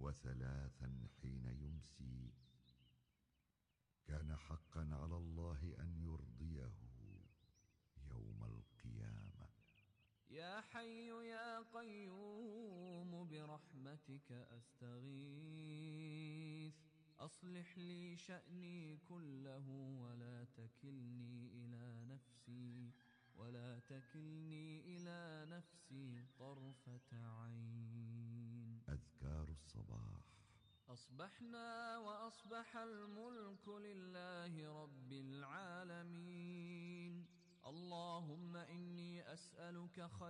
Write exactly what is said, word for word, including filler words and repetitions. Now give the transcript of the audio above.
وثلاثا حين يمسي. كان حقا على الله أن يرضيه يوم القيامة. يا حي يا قيوم برحمتك أستغيث، أصلح لي شأني كله ولا تكلني إلى نفسي ولا تكلني إلى نفسي طرفة عين. أذكار الصباح. أصبحنا وأصبح الملك لله رب العالمين. اللهم إني أسألك خير